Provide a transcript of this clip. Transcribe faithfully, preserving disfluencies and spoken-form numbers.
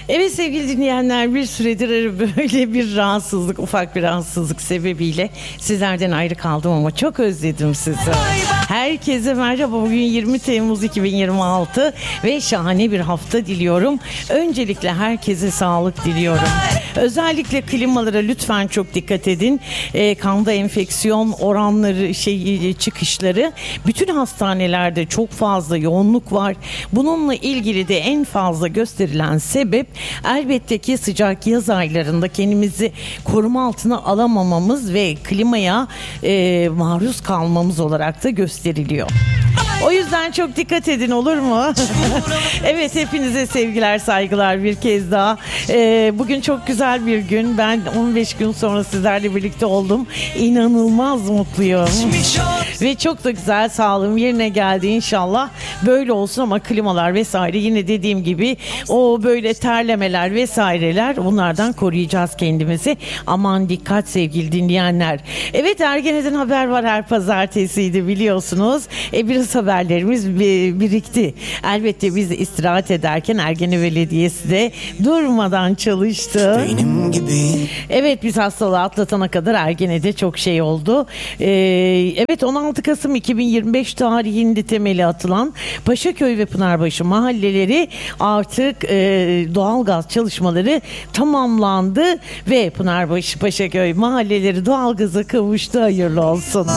Evet sevgili dinleyenler, bir süredir böyle bir rahatsızlık, ufak bir rahatsızlık sebebiyle sizlerden ayrı kaldım ama çok özledim sizi. Herkese merhaba. Bugün yirmi Temmuz iki bin yirmi altı ve şahane bir hafta diliyorum. Öncelikle herkese sağlık diliyorum. Özellikle klimalara lütfen çok dikkat edin. E, kanda enfeksiyon oranları, şey çıkışları bütün hastanelerde çok fazla yoğunluk var. Bununla ilgili de en fazla gösterilen sebep elbette ki sıcak yaz aylarında kendimizi koruma altına alamamamız ve klimaya e, maruz kalmamız olarak da gösteriliyor. O yüzden çok dikkat edin, olur mu? Evet, hepinize sevgiler, saygılar bir kez daha. Ee, bugün çok güzel bir gün. Ben on beş gün sonra sizlerle birlikte oldum. İnanılmaz mutluyum. Ve çok da güzel, sağlığım yerine geldi inşallah. Böyle olsun ama klimalar vesaire, yine dediğim gibi o böyle terlemeler vesaireler, bunlardan koruyacağız kendimizi. Aman dikkat sevgili dinleyenler. Evet, Ergene'den haber var, her pazartesiydi biliyorsunuz. E, biraz haberlerimiz birikti. Elbette biz istirahat ederken Ergene Belediyesi de durmadan çalıştı. Benim gibi. Evet, biz hastalığı atlatana kadar Ergene'de çok şey oldu. Ee, evet, on altı Kasım iki bin yirmi beş tarihinde temeli atılan Paşaköy ve Pınarbaşı mahalleleri artık e, doğalgaz çalışmaları tamamlandı ve Pınarbaşı Paşaköy mahalleleri doğalgaza kavuştu. Hayırlı olsun.